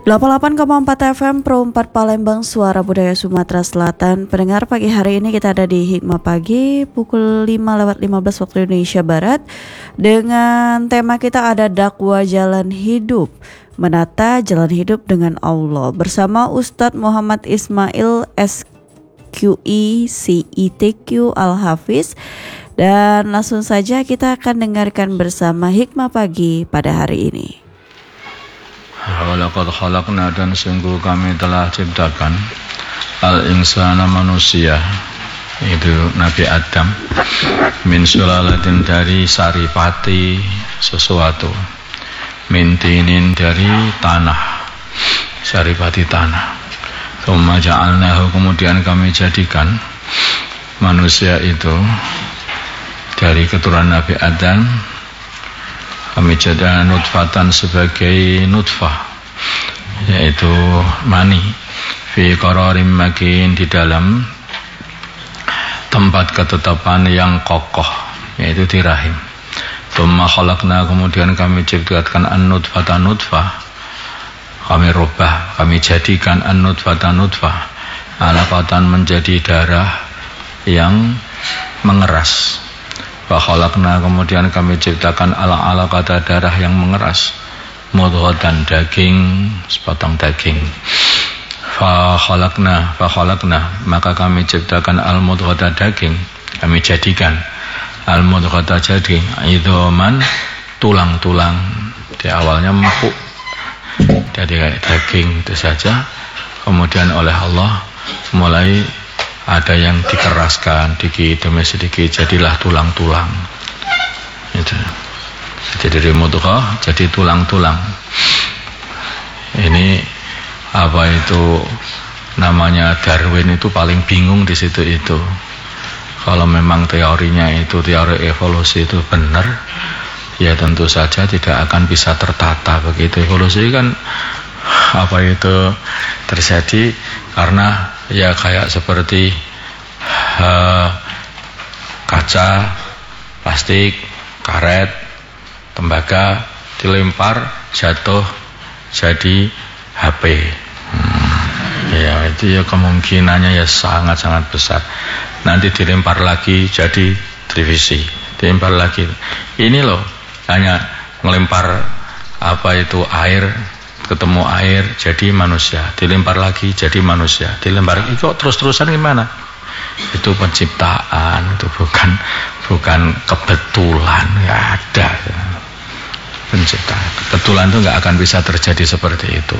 88,4 FM Pro 4 Palembang, Suara Budaya Sumatera Selatan. Pendengar, pagi hari ini kita ada di Hikmah Pagi pukul 5:15 waktu Indonesia Barat. Dengan tema kita ada dakwah jalan hidup, menata jalan hidup dengan Allah, bersama Ustadz Muhammad Ismail SQI CITQ Al-Hafiz. Dan langsung saja kita akan dengarkan bersama Hikmah Pagi pada hari ini. Walaqad khalaqna, dan sungguh kami telah ciptakan al-insana, manusia, itu Nabi Adam, min sulalatin, dari saripati sesuatu, min tinin, dari tanah, saripati tanah. Tsumma ja'alnahu, kemudian kami jadikan manusia itu dari keturunan Nabi Adam, kami jadikan nutfatan, sebagai nutfah, yaitu mani, fi qararim makin, di dalam tempat ketetapan yang kokoh, yaitu di rahim. Tsumma khalaqna, kemudian kami ciptakan an-nutfata, nutfah, kami rubah, kami jadikan an-nutfata, nutfah, alaqatan, menjadi darah yang mengeras. Fa khalaqna, kemudian kami ciptakan alaqata, darah yang mengeras, mudghatan, daging, sepotong daging. Fa khalaqna, maka kami ciptakan al-mudghata, daging, kami jadikan al-mudghata, daging, idhoman, tulang-tulang. Di awalnya empuk, jadi kayak daging itu saja, kemudian oleh Allah mulai ada yang dikeraskan sedikit demi sedikit, jadilah tulang-tulang. Itu. Jadi dari mudghah jadi tulang-tulang. Ini apa itu namanya, Darwin itu paling bingung di situ itu. Kalau memang teorinya itu teori evolusi itu benar, ya tentu saja tidak akan bisa tertata. Begitu evolusi kan apa itu terjadi karena ya kayak seperti kaca, plastik, karet, tembaga dilempar, jatuh jadi HP. Ya itu ya kemungkinannya ya sangat-sangat besar. Nanti dilempar lagi jadi televisi, dilempar lagi. Ini loh hanya melempar apa itu air, ketemu air jadi manusia, dilempar lagi jadi manusia, dilempar lagi, kok terus-terusan gimana? Itu penciptaan, itu bukan kebetulan, nggak ada penciptaan. Kebetulan itu nggak akan bisa terjadi seperti itu.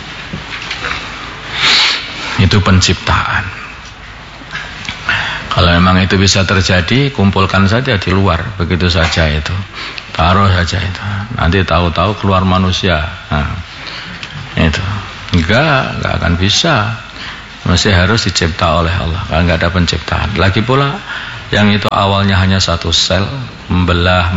Itu penciptaan. Kalau memang itu bisa terjadi, kumpulkan saja di luar, begitu saja itu, taruh saja itu, nanti tahu-tahu keluar manusia. Nah, itu enggak akan bisa, masih harus dicipta oleh Allah, karena enggak ada penciptaan. Lagi pula yang itu awalnya hanya satu sel, membelah,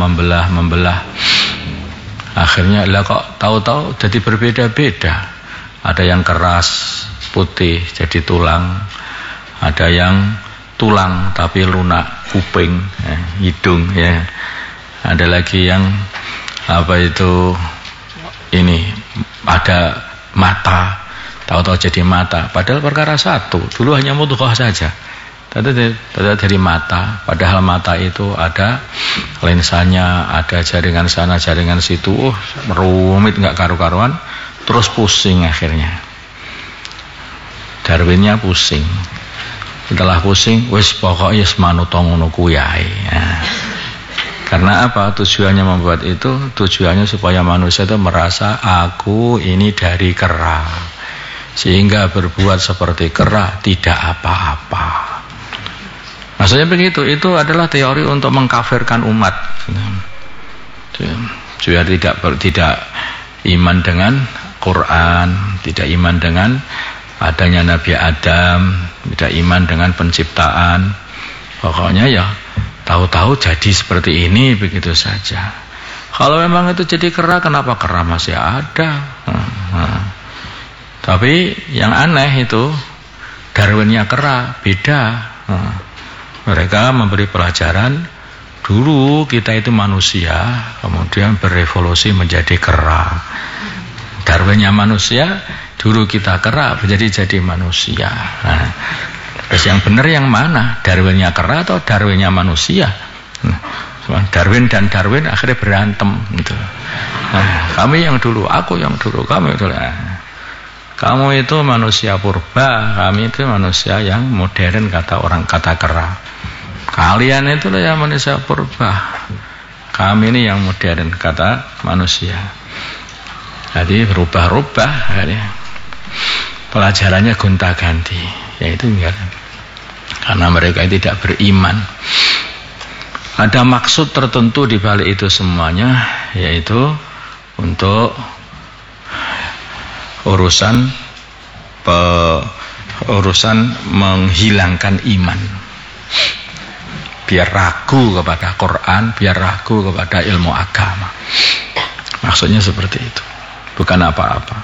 akhirnya lah kok tahu-tahu jadi berbeda-beda. Ada yang keras putih jadi tulang, ada yang tulang tapi lunak, kuping, hidung, ya. Ada lagi yang apa itu ini, ada mata, tahu-tahu jadi mata, padahal perkara satu, dulu hanya mudghah saja, dari mata, padahal mata itu ada lensanya, ada jaringan sana, jaringan situ, rumit nggak karu-karuan, terus pusing akhirnya. Darwinnya pusing, setelah pusing, wis pokoknya manut ngono kuwi ae. Karena apa? Tujuannya membuat itu, tujuannya supaya manusia itu merasa aku ini dari kera, sehingga berbuat seperti kera tidak apa-apa. Maksudnya begitu. Itu adalah teori untuk mengkafirkan umat, supaya tidak iman dengan Quran, tidak iman dengan adanya Nabi Adam, tidak iman dengan penciptaan. Pokoknya ya tahu-tahu jadi seperti ini, begitu saja. Kalau memang itu jadi kera, kenapa kera masih ada? Tapi yang aneh itu Darwinnya kera, beda. Mereka memberi pelajaran, dulu kita itu manusia, kemudian berevolusi menjadi kera. Darwin Darwinnya manusia, dulu kita kera jadi manusia. Nah, terus yang benar yang mana? Darwinnya kera atau Darwinnya manusia? Darwin dan Darwin akhirnya berantem gitu. Nah, kami yang dulu, aku yang dulu, kamu itu. Kamu itu manusia purba, kami itu manusia yang modern, kata kera. Kalian itu yang manusia purba, kami ini yang modern, kata manusia. Jadi berubah-ubah, pelajarannya gonta-ganti, yaitu karena mereka tidak beriman. Ada maksud tertentu di balik itu semuanya, yaitu untuk urusan menghilangkan iman. Biar ragu kepada Quran, biar ragu kepada ilmu agama. Maksudnya seperti itu, bukan apa-apa.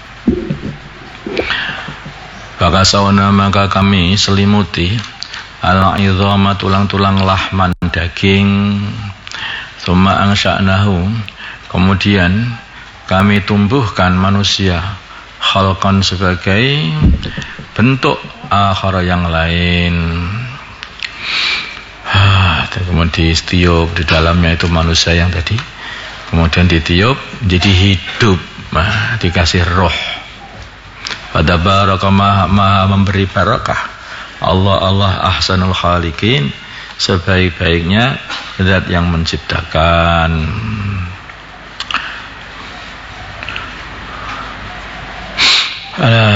Maka kami selimuti al-idhama, tulang-tulang lahman, daging. Tsumma ansha'nahu, kemudian kami tumbuhkan manusia khalqan, sebagai bentuk akhar yang lain. Kemudian ditiup, di dalamnya itu manusia yang tadi, kemudian ditiup jadi hidup, dikasih roh. Pada baraka, maha memberi barakah. Allah ahsanul khaliqin, sebaik-baiknya zat yang menciptakan.